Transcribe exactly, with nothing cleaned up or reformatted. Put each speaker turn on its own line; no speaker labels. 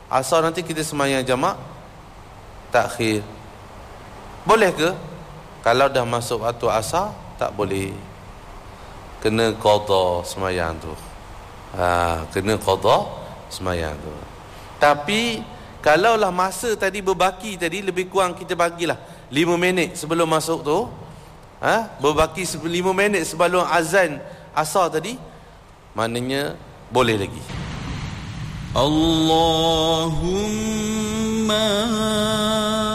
asar nanti kita sembahyang jamak takhir. Boleh ke? Kalau dah masuk waktu asar, tak boleh. Kena qada sembahyang tu. Ha, kena qada sembahyang tu. Tapi kalaulah masa tadi berbaki tadi, lebih kurang kita bagilah lima minit sebelum masuk tu, ha, berbaki lima minit sebelum azan asar tadi, maknanya boleh lagi.
Allahumma